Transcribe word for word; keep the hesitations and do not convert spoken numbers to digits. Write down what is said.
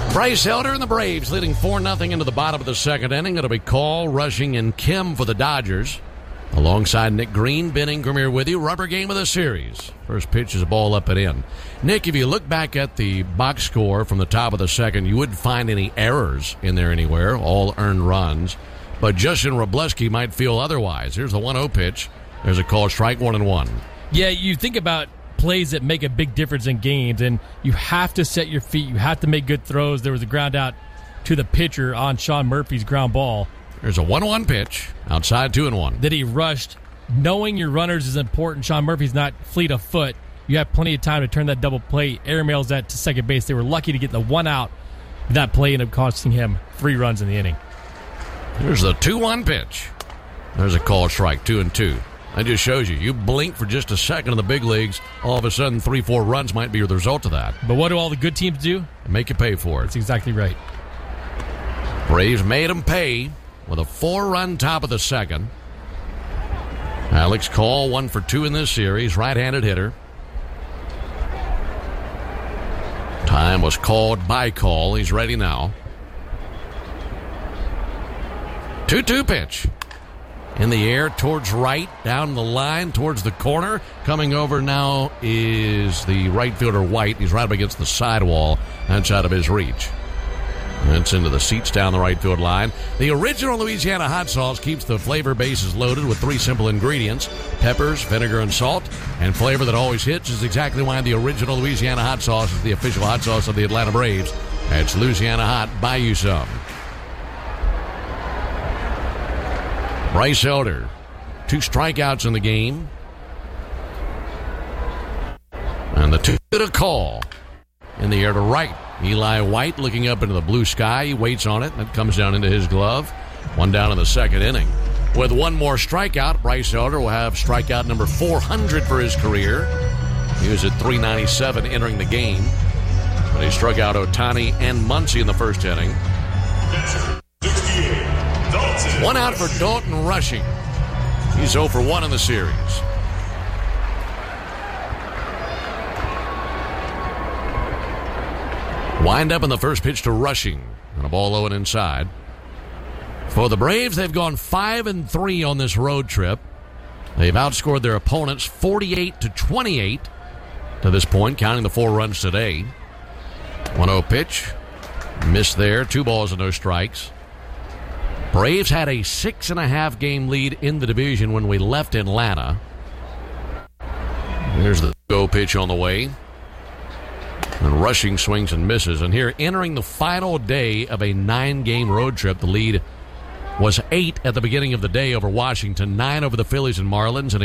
Bryce Elder and the Braves leading four nothing into the bottom of the second inning. It'll be Call, Rushing, and Kim for the Dodgers. Alongside Nick Green, Ben Ingram here with you. Rubber game of the series. First pitch is a ball up and in. Nick, if you look back at the box score from the top of the second, you wouldn't find any errors in there anywhere, all earned runs. But Justin Wrobleski might feel otherwise. Here's the one oh pitch. There's a call, strike one and one. Yeah, you think about plays that make a big difference in games, and you have to set your feet. You have to make good throws. There was a ground out to the pitcher on Sean Murphy's ground ball. There's a one one pitch, outside two and one. That he rushed. Knowing your runners is important. Sean Murphy's not fleet of foot. You have plenty of time to turn that double play. Airmails that to second base. They were lucky to get the one out. That play ended up costing him three runs in the inning. There's the two one pitch. There's a call, strike, two and two. That just shows you. You blink for just a second in the big leagues, all of a sudden three, four runs might be the result of that. But what do all the good teams do? They make you pay for it. That's exactly right. Braves made them pay with a four-run top of the second. Alex Call, one for two in this series, right-handed hitter. Time was called by Call. He's ready now. two two pitch. In the air, towards right, down the line, towards the corner. Coming over now is the right fielder, White. He's right up against the sidewall. That's out of his reach. That's into the seats down the right field line. The original Louisiana hot sauce keeps the flavor bases loaded with three simple ingredients: peppers, vinegar, and salt. And flavor that always hits is exactly why the original Louisiana hot sauce is the official hot sauce of the Atlanta Braves. That's Louisiana Hot. Buy you some. Bryce Elder, two strikeouts in the game. And the two to Call. In the air to right. Eli White looking up into the blue sky. He waits on it. That comes down into his glove. One down in the second inning. With one more strikeout, Bryce Elder will have strikeout number four hundred for his career. He was at three ninety-seven entering the game. But he struck out Ohtani and Muncy in the first inning. One out for Dalton Rushing. He's oh for one in the series. Wind up in the first pitch to Rushing. And a ball low and inside. For the Braves, they've gone five and three on this road trip. They've outscored their opponents forty-eight to twenty-eight to this point, counting the four runs today. one oh pitch. Missed there. Two balls and no strikes. Braves had a six and a half game lead in the division when we left Atlanta. There's the go pitch on the way. And Rushing swings and misses. And here, entering the final day of a nine-game road trip, the lead was eight at the beginning of the day over Washington, nine over the Phillies and Marlins, and